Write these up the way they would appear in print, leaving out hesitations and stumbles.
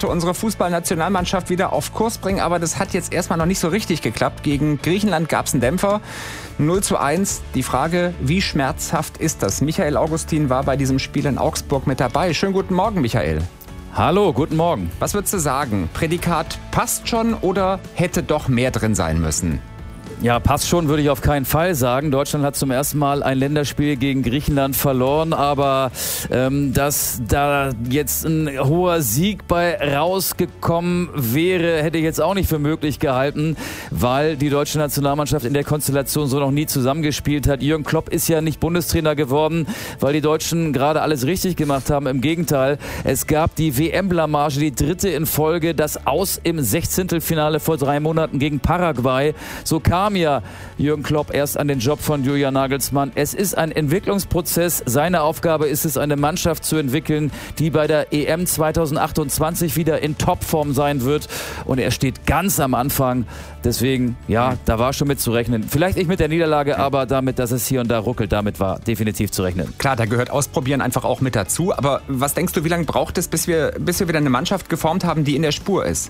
wollte unsere Fußballnationalmannschaft wieder auf Kurs bringen, aber das hat jetzt erstmal noch nicht so richtig geklappt. Gegen Griechenland gab es einen Dämpfer. 0:1. Die Frage, wie schmerzhaft ist das? Michael Augustin war bei diesem Spiel in Augsburg mit dabei. Schönen guten Morgen, Michael. Hallo, guten Morgen. Was würdest du sagen? Prädikat passt schon oder hätte doch mehr drin sein müssen? Ja, passt schon, würde ich auf keinen Fall sagen. Deutschland hat zum ersten Mal ein Länderspiel gegen Griechenland verloren, aber dass da jetzt ein hoher Sieg bei rausgekommen wäre, hätte ich jetzt auch nicht für möglich gehalten, weil die deutsche Nationalmannschaft in der Konstellation so noch nie zusammengespielt hat. Jürgen Klopp ist ja nicht Bundestrainer geworden, weil die Deutschen gerade alles richtig gemacht haben. Im Gegenteil, es gab die WM-Blamage, die 3. in Folge, das Aus im 16. vor 3 Monaten gegen Paraguay. So kam ja Jürgen Klopp erst an den Job von Julian Nagelsmann. Es ist ein Entwicklungsprozess. Seine Aufgabe ist es, eine Mannschaft zu entwickeln, die bei der EM 2028 wieder in Topform sein wird. Und er steht ganz am Anfang. Deswegen, ja, da war schon mit zu rechnen. Vielleicht nicht mit der Niederlage, aber damit, dass es hier und da ruckelt, damit war definitiv zu rechnen. Klar, da gehört Ausprobieren einfach auch mit dazu. Aber was denkst du, wie lange braucht es, bis wir wieder eine Mannschaft geformt haben, die in der Spur ist?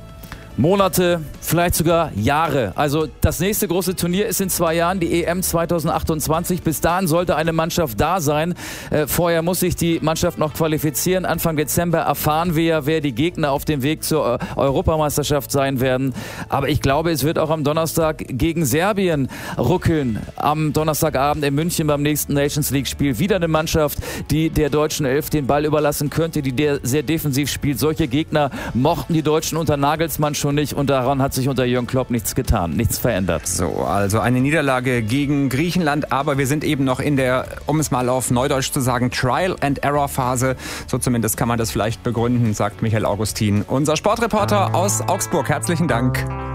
Monate, vielleicht sogar Jahre. Also das nächste große Turnier ist in 2 Jahren, die EM 2028. Bis dahin sollte eine Mannschaft da sein. Vorher muss sich die Mannschaft noch qualifizieren. Anfang Dezember erfahren wir ja, wer die Gegner auf dem Weg zur Europameisterschaft sein werden. Aber ich glaube, es wird auch am Donnerstag gegen Serbien ruckeln. Am Donnerstagabend in München beim nächsten Nations League-Spiel wieder eine Mannschaft, die der deutschen Elf den Ball überlassen könnte, die sehr defensiv spielt. Solche Gegner mochten die Deutschen unter Nagelsmann schon nicht und daran hat sich unter Jürgen Klopp nichts getan, nichts verändert. So, also eine Niederlage gegen Griechenland, aber wir sind eben noch in der, um es mal auf Neudeutsch zu sagen, Trial-and-Error-Phase. So zumindest kann man das vielleicht begründen, sagt Michael Augustin, unser Sportreporter aus Augsburg. Herzlichen Dank.